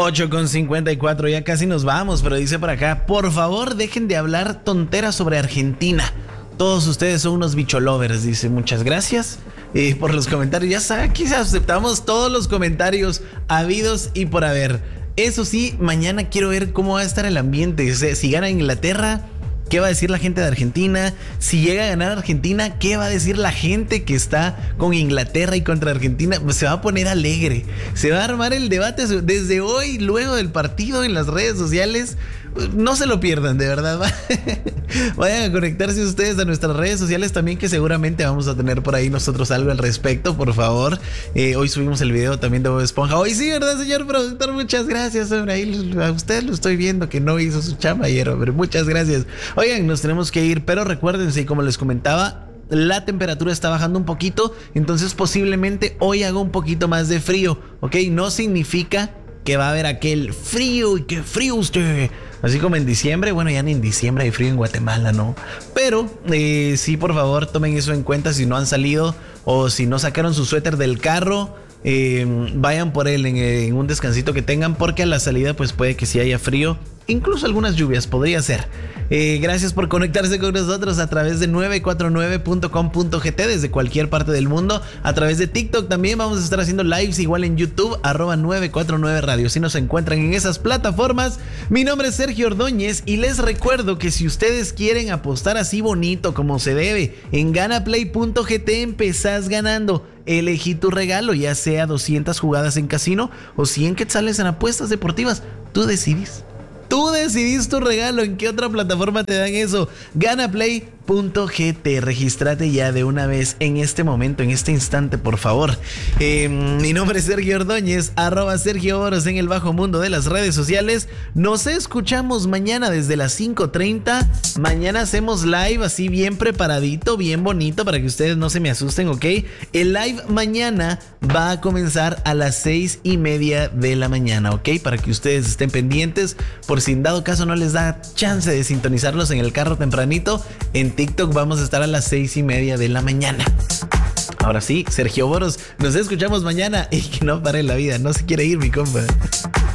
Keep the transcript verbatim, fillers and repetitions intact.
ocho con cincuenta y cuatro, ya casi nos vamos, pero dice por acá, por favor dejen de hablar tonteras sobre Argentina. Todos ustedes son unos bicholovers, dice, muchas gracias eh, por los comentarios. Ya saben, aquí aceptamos todos los comentarios habidos y por haber. Eso sí, mañana quiero ver cómo va a estar el ambiente. Si gana Inglaterra, ¿qué va a decir la gente de Argentina? Si llega a ganar Argentina, ¿qué va a decir la gente que está con Inglaterra y contra Argentina? Pues se va a poner alegre. Se va a armar el debate desde hoy, luego del partido, en las redes sociales. No se lo pierdan, de verdad. Vayan a conectarse ustedes a nuestras redes sociales también, que seguramente vamos a tener por ahí nosotros algo al respecto, por favor. Eh, hoy subimos el video también de Bob Esponja. Hoy sí, ¿verdad, señor productor? Muchas gracias. Ahí a usted lo estoy viendo que no hizo su chamba ayer, pero muchas gracias. Oigan, nos tenemos que ir, pero recuérdense, como les comentaba, la temperatura está bajando un poquito, entonces posiblemente hoy haga un poquito más de frío, ¿ok? No significa que va a haber aquel frío y que frío usted. Así como en diciembre, bueno, ya ni en diciembre hay frío en Guatemala, ¿no? Pero eh, sí, por favor, tomen eso en cuenta si no han salido o si no sacaron su suéter del carro. Eh, vayan por él en, en un descansito que tengan, porque a la salida pues puede que sí haya frío, incluso algunas lluvias podría ser. Eh, gracias por conectarse con nosotros a través de nueve cuatro nueve punto com punto g t desde cualquier parte del mundo. A través de TikTok también vamos a estar haciendo lives, igual en YouTube, arroba nueve cuatro nueve radio. Si nos encuentran en esas plataformas, mi nombre es Sergio Ordóñez y les recuerdo que si ustedes quieren apostar así bonito como se debe, en ganaplay punto g t empezás ganando. Elegí tu regalo, ya sea doscientas jugadas en casino o cien quetzales en apuestas deportivas. Tú decidís. Tú decidís tu regalo. ¿En qué otra plataforma te dan eso? ganaplay punto g t. Regístrate ya de una vez en este momento, en este instante, por favor. Eh, mi nombre es Sergio Ordóñez, arroba Sergio Boros en el bajo mundo de las redes sociales. Nos escuchamos mañana desde las cinco treinta. Mañana hacemos live así bien preparadito, bien bonito, para que ustedes no se me asusten, ¿ok? El live mañana va a comenzar a las seis y media de la mañana, ¿ok? Para que ustedes estén pendientes, por si en dado caso no les da chance de sintonizarlos en el carro tempranito. En TikTok vamos a estar a las seis y media de la mañana. Ahora sí, Sergio Boros, nos escuchamos mañana y que no pare la vida. No se quiere ir, mi compa.